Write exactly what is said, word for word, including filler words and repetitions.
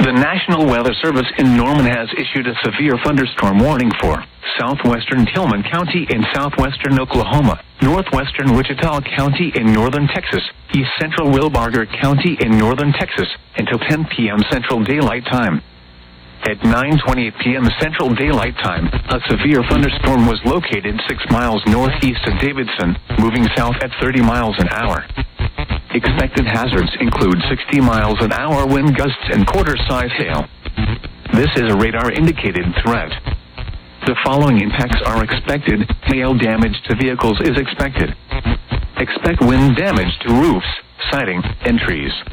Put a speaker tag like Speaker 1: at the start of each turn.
Speaker 1: The National Weather Service in Norman has issued a severe thunderstorm warning for southwestern Tillman County in southwestern Oklahoma, northwestern Wichita County in northern Texas, east central Wilbarger County in northern Texas, until ten p m Central Daylight Time. At nine twenty-eight p m Central Daylight Time, a severe thunderstorm was located six miles northeast of Davidson, moving south at thirty miles an hour. Expected hazards include sixty miles an hour wind gusts and quarter-size hail. This is a radar-indicated threat. The following impacts are expected. Hail damage to vehicles is expected. Expect wind damage to roofs, siding, and trees.